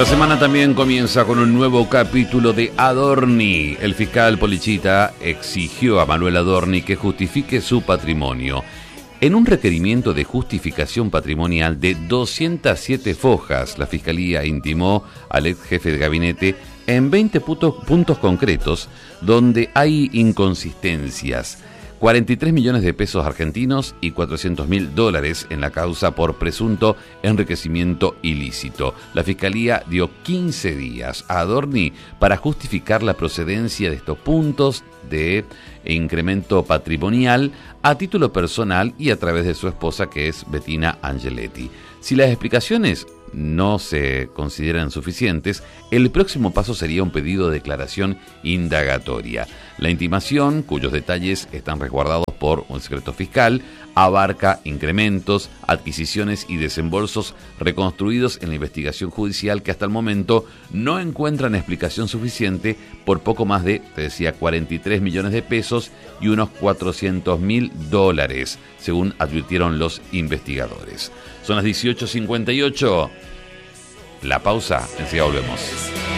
La semana también comienza con un nuevo capítulo de Adorni. El fiscal Polichita exigió a Manuel Adorni que justifique su patrimonio. En un requerimiento de justificación patrimonial de 207 fojas, la Fiscalía intimó al ex jefe de gabinete en 20 puntos concretos donde hay inconsistencias. 43 millones de pesos argentinos y $400.000 en la causa por presunto enriquecimiento ilícito. La Fiscalía dio 15 días a Adorni para justificar la procedencia de estos puntos de incremento patrimonial a título personal y a través de su esposa, que es Bettina Angeletti. Si las explicaciones no se consideran suficientes, el próximo paso sería un pedido de declaración indagatoria. La intimación, cuyos detalles están resguardados por un secreto fiscal, abarca incrementos, adquisiciones y desembolsos reconstruidos en la investigación judicial que hasta el momento no encuentran explicación suficiente por poco más de, 43 millones de pesos y unos $400.000, según advirtieron los investigadores. Son las 18:58. La pausa, enseguida volvemos.